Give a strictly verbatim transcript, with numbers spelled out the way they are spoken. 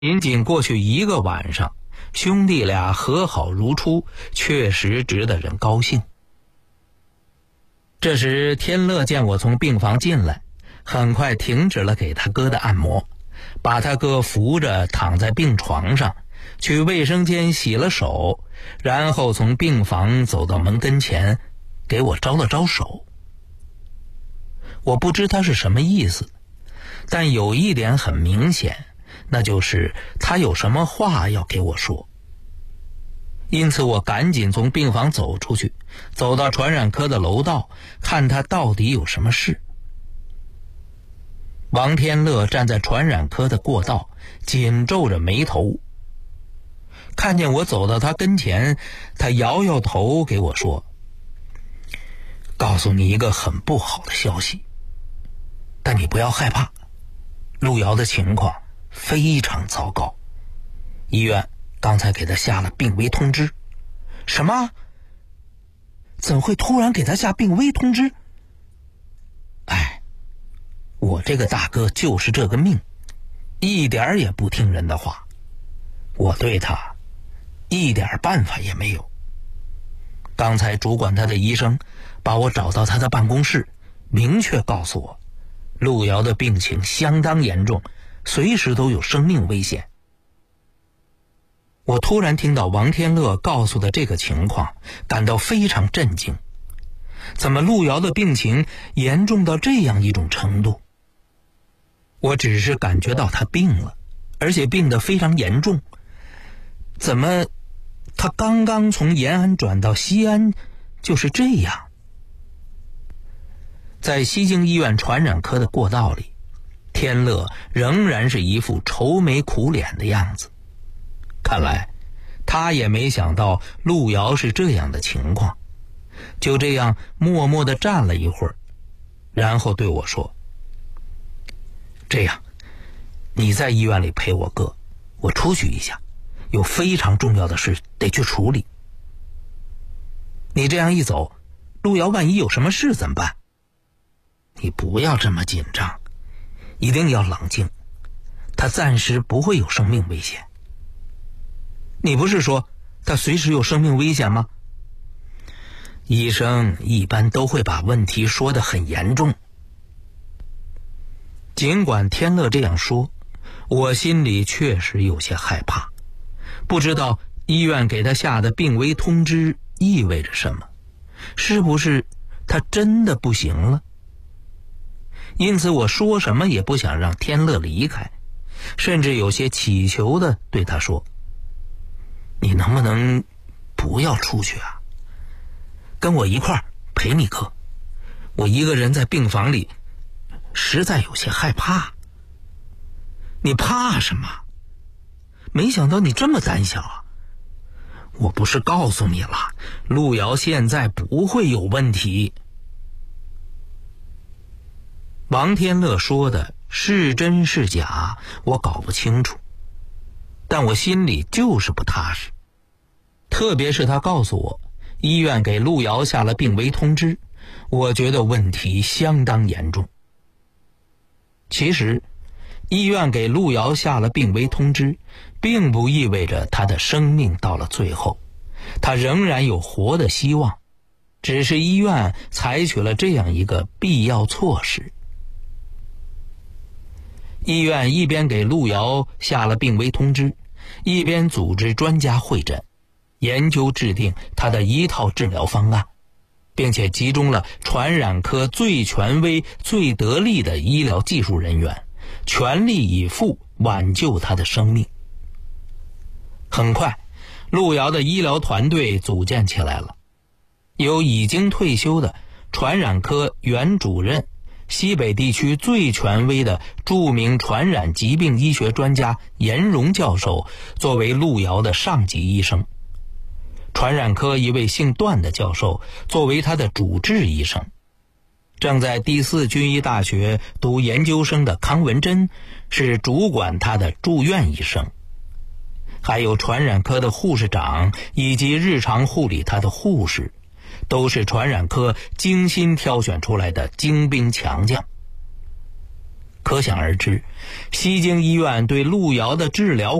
仅仅过去一个晚上，兄弟俩和好如初，确实值得人高兴。这时天乐见我从病房进来，很快停止了给他哥的按摩，把他哥扶着躺在病床上，去卫生间洗了手，然后从病房走到门跟前，给我招了招手。我不知他是什么意思，但有一点很明显，那就是他有什么话要给我说。因此我赶紧从病房走出去，走到传染科的楼道，看他到底有什么事。王天乐站在传染科的过道，紧皱着眉头。看见我走到他跟前，他摇摇头给我说：告诉你一个很不好的消息，但你不要害怕，路遥的情况非常糟糕，医院刚才给他下了病危通知。什么？怎会突然给他下病危通知？哎，我这个大哥就是这个命，一点也不听人的话，我对他一点办法也没有。刚才主管他的医生把我找到他的办公室，明确告诉我，路遥的病情相当严重，随时都有生命危险。我突然听到王天乐告诉的这个情况，感到非常震惊。怎么路遥的病情严重到这样一种程度？我只是感觉到他病了，而且病得非常严重。怎么他刚刚从延安转到西安就是这样？在西京医院传染科的过道里，天乐仍然是一副愁眉苦脸的样子。看来他也没想到路遥是这样的情况，就这样默默地站了一会儿，然后对我说：这样，你在医院里陪我哥，我出去一下，有非常重要的事得去处理。你这样一走，路遥万一有什么事怎么办？你不要这么紧张，一定要冷静，他暂时不会有生命危险。你不是说他随时有生命危险吗？医生一般都会把问题说得很严重。尽管天乐这样说，我心里确实有些害怕，不知道医院给他下的病危通知意味着什么，是不是他真的不行了？因此我说什么也不想让天乐离开，甚至有些乞求地对他说：你能不能不要出去啊？跟我一块儿陪你哥，我一个人在病房里实在有些害怕。你怕什么？没想到你这么胆小啊！我不是告诉你了，路遥现在不会有问题。王天乐说的是真是假，我搞不清楚，但我心里就是不踏实。特别是他告诉我医院给路遥下了病危通知，我觉得问题相当严重。其实医院给路遥下了病危通知，并不意味着他的生命到了最后，他仍然有活的希望，只是医院采取了这样一个必要措施。医院一边给路遥下了病危通知，一边组织专家会诊，研究制定他的一套治疗方案，并且集中了传染科最权威最得力的医疗技术人员，全力以赴挽救他的生命。很快，路遥的医疗团队组建起来了，由已经退休的传染科原主任、西北地区最权威的著名传染疾病医学专家严荣教授作为路遥的上级医生，传染科一位姓段的教授作为他的主治医生，正在第四军医大学读研究生的康文珍是主管他的住院医生，还有传染科的护士长以及日常护理他的护士，都是传染科精心挑选出来的精兵强将。 可想而知，西京医院对路遥的治疗